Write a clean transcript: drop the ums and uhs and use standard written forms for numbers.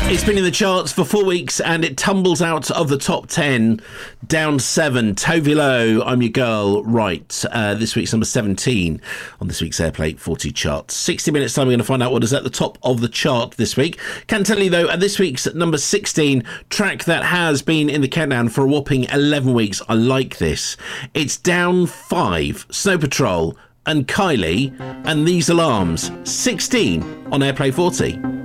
It's been in the charts for 4 weeks and it tumbles out of the top 10, down 7. Tove Lo, I'm Your Girl, right. This week's number 17 on this week's Airplay 40 chart. 60 minutes time, we're going to find out what is at the top of the chart this week. Can tell you though, at this week's number 16, track that has been in the countdown for a whopping 11 weeks. I like this. It's down 5. Snow Patrol and Kylie and These Alarms. 16 on Airplay 40.